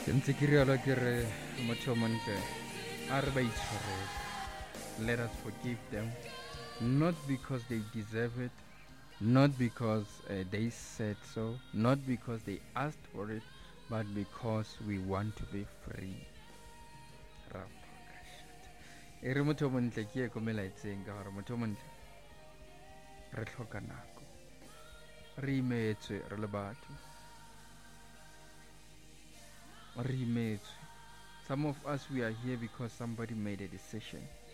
ntse ke rialo ke re motho o montle a re ba itshwarele. Let us forgive them, not because they deserve it, not because they said so, not because they asked for it, but because we want to be free. E re motho o montle ke e ko melaetseng ka gore motho o montle re tlhoka nako, re imetswe re le batho, re imetswe. Some of us, we are here because somebody made a decision.